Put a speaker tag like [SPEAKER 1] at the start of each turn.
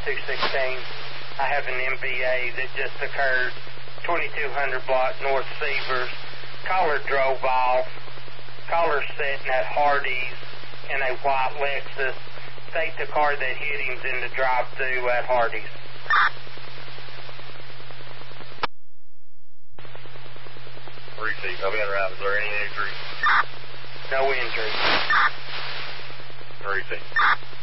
[SPEAKER 1] 216. I have an MVA that just occurred, 2200 block North Severs. Caller drove off. Caller sitting at Hardee's in a white Lexus. State the car that hit him's in the drive-thru at Hardee's.
[SPEAKER 2] Receipt. I've been around. Is there any injury?
[SPEAKER 1] No injury.
[SPEAKER 2] Receipt.